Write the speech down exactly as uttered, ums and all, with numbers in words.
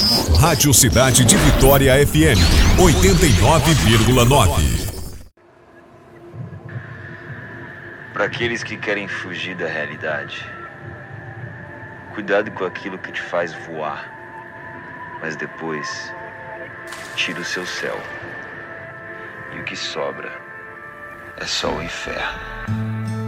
Rádio Cidade de Vitória F M, oitenta e nove vírgula nove. Para aqueles que querem fugir da realidade, cuidado com aquilo que te faz voar, mas depois tira o seu céu, e o que sobra é só o inferno.